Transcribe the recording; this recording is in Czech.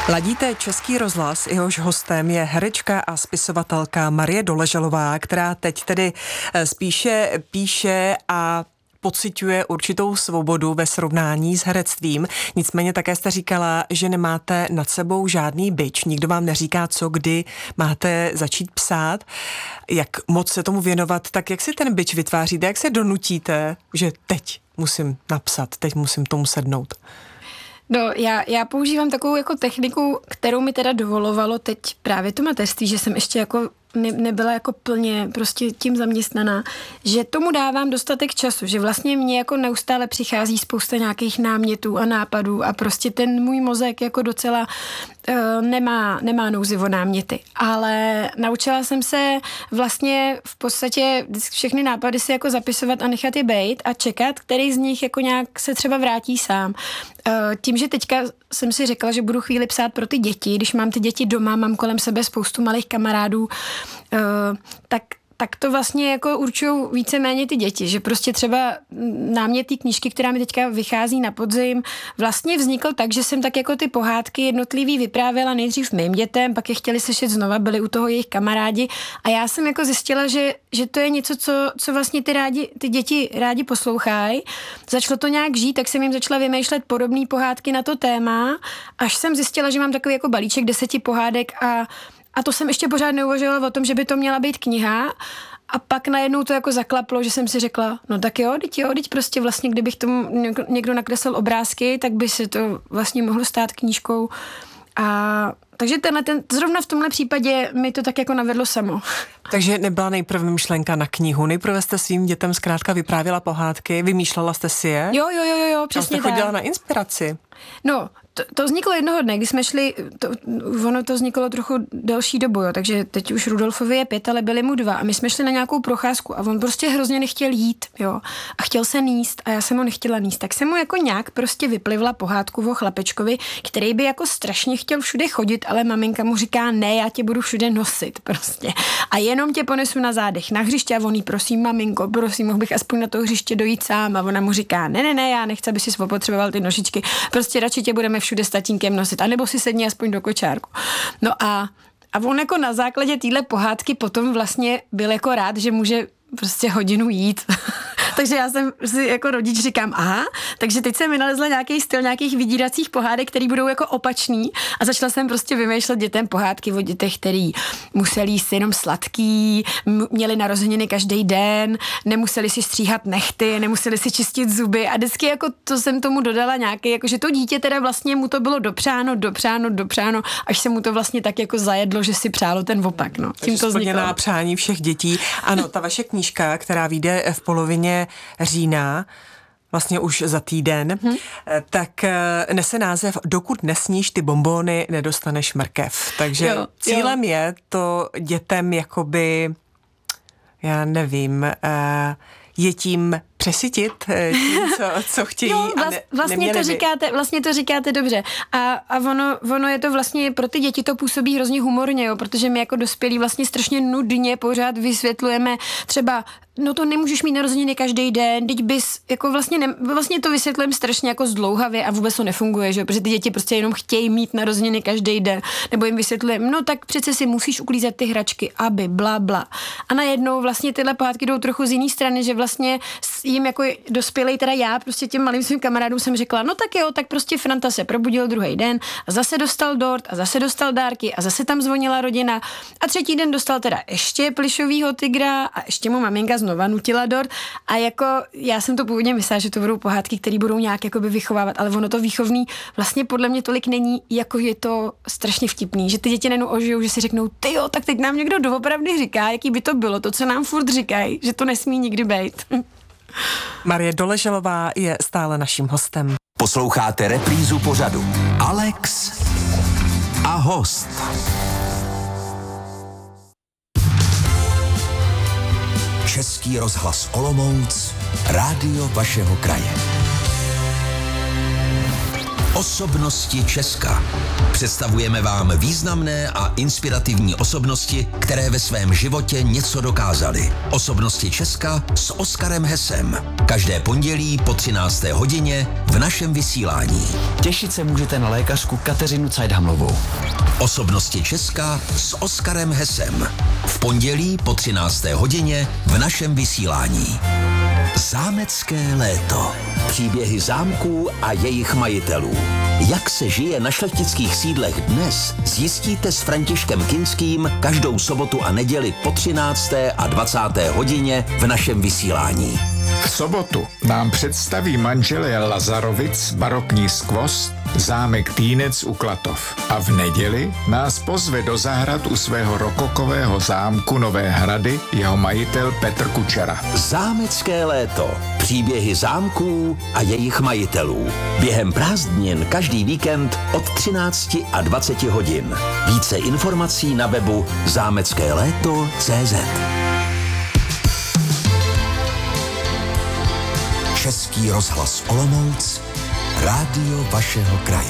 Ladíte Český rozhlas, jehož hostem je herečka a spisovatelka Marie Doležalová, která teď tedy spíše píše a pociťuje určitou svobodu ve srovnání s herectvím. Nicméně také jste říkala, že nemáte nad sebou žádný bič. Nikdo vám neříká, co kdy máte začít psát. Jak moc se tomu věnovat, tak jak si ten bič vytváříte, jak se donutíte, že teď musím napsat, teď musím tomu sednout? No, já používám takovou jako techniku, kterou mi teda dovolovalo teď právě to mateřství, že jsem ještě jako nebyla jako plně prostě tím zaměstnaná, že tomu dávám dostatek času, že vlastně mně jako neustále přichází spousta nějakých námětů a nápadů a prostě ten můj mozek jako docela nemá nouzi o náměty, ale naučila jsem se vlastně v podstatě všechny nápady si jako zapisovat a nechat je bejt a čekat, který z nich jako nějak se třeba vrátí sám. Tím, že teďka jsem si řekla, že budu chvíli psát pro ty děti, když mám ty děti doma, mám kolem sebe spoustu malých kamarádů, tak to vlastně jako určují víceméně ty děti, že prostě třeba námět té knížky, která mi teďka vychází na podzim, vlastně vznikl tak, že jsem tak jako ty pohádky jednotlivý vyprávěla nejdřív mým dětem, pak je chtěli slyšet znova, byli u toho jejich kamarádi a já jsem jako zjistila, že to je něco, co vlastně ty děti rádi poslouchají. Začalo to nějak žít, tak jsem jim začala vymýšlet podobné pohádky na to téma, až jsem zjistila, že mám takový jako balíček 10 pohádek a to jsem ještě pořád neuvažovala o tom, že by to měla být kniha a pak najednou to jako zaklaplo, že jsem si řekla, no tak jo, teď prostě vlastně, kdybych tomu někdo nakreslil obrázky, tak by se to vlastně mohlo stát knížkou takže zrovna v tomhle případě mi to tak jako navedlo samo. Takže nebyla nejprve myšlenka na knihu, nejprve jste svým dětem zkrátka vyprávěla pohádky, vymýšlela jste si je? Jo, přesně tak. Jste chodila na inspiraci? No, to vzniklo jednoho dne, když jsme šli, ono to vzniklo trochu delší dobu, jo, takže teď už Rudolfovi je 5, ale byli mu 2 a my jsme šli na nějakou procházku a on prostě hrozně nechtěl jít, jo, a chtěl se níst a já jsem ho nechtěla níst, tak jsem mu jako nějak prostě vyplivla pohádku o chlapečkovi, který by jako strašně chtěl všude chodit, ale maminka mu říká, ne, já tě budu všude nosit prostě a jenom tě ponesu na zádech na hřiště a on jí, prosím maminko, prosím, mohl bych aspoň na to hřiště dojít sám a ona mu říká, ne, já nechci, aby si opotřeboval ty nožičky, prostě radši tě budeme všude s tatínkem nosit, anebo si sedni aspoň do kočárku. No a on jako na základě téhle pohádky potom vlastně byl jako rád, že může prostě hodinu jít. Takže já jsem si jako rodič říkám, aha, takže teď jsem vynalezla nějaký styl nějakých vydíracích pohádek, který budou jako opačný a začala jsem prostě vymýšlet dětem pohádky o dětech, který museli jíst jenom sladký, měli narozeniny každý den, nemuseli si stříhat nehty, nemuseli si čistit zuby a vždycky jako to jsem tomu dodala nějaký, jako že to dítě teda vlastně mu to bylo dopřáno, až se mu to vlastně tak jako zajedlo, že si přálo ten opak, no. Tím to vzniklo. Přání všech dětí. Ano, ta vaše knížka, která vyjde v polovině října, vlastně už za týden, tak nese název Dokud nesníš ty bonbóny, nedostaneš mrkev. Takže cílem je to dětem jakoby, já nevím, je tím přesytit tím, co chtějí. Jo, vlastně to říkáte dobře. A ono je to vlastně, pro ty děti to působí hrozně humorně, jo, protože my jako dospělí vlastně strašně nudně pořád vysvětlujeme třeba, no to nemůžeš mít narozeniny každý den, teď bys, jako vlastně to vysvětlujeme strašně jako zdlouhavě a vůbec to nefunguje, že? Protože ty děti prostě jenom chtějí mít narozeniny každý den, nebo jim vysvětlujeme, no tak přece si musíš uklízet ty hračky, aby bla bla. A najednou vlastně tyhle pohádky jdou trochu z jiné strany, že vlastně jim jako dospělej, teda já prostě těm malým svým kamarádům jsem řekla, no tak jo, tak prostě Franta se probudil druhý den a zase dostal dort a zase dostal dárky a zase tam zvonila rodina a třetí den dostal teda ještě plišovýho tygra a ještě mu maminka znova nutila dort a jako já jsem to původně myslela, že to budou pohádky, které budou nějak jakoby vychovávat, ale ono to výchovný vlastně podle mě tolik není, jako je to strašně vtipný, že ty děti nenu ožijou, že si řeknou, tyjo, tak teď nám někdo doopravdy říká, jaký by to bylo, to, co nám furt říkají, že to nesmí nikdy být. Marie Doležalová je stále naším hostem. Posloucháte reprízu pořadu Alex a host. Český rozhlas Olomouc, rádio vašeho kraje. Osobnosti Česka. Představujeme vám významné a inspirativní osobnosti, které ve svém životě něco dokázaly. Osobnosti Česka s Oskarem Hesem. Každé pondělí po 13. hodině v našem vysílání. Těšit se můžete na lékařku Kateřinu Cajdhamlovou. Osobnosti Česka s Oskarem Hesem. V pondělí po 13. hodině v našem vysílání. Zámecké léto. Příběhy zámků a jejich majitelů. Jak se žije na šlechtických sídlech dnes, zjistíte s Františkem Kinským každou sobotu a neděli po 13. a 20. hodině v našem vysílání. V sobotu nám představí manželé Lazarovic barokní skvost zámek Týnec u Klatov. A v neděli nás pozve do zahrad u svého rokokového zámku Nové Hrady jeho majitel Petr Kučera. Zámecké léto. Příběhy zámků a jejich majitelů. Během prázdnin každý víkend od 13 a 20 hodin. Více informací na webu zámeckéléto.cz. Český rozhlas Olomouc, rádio vašeho kraje.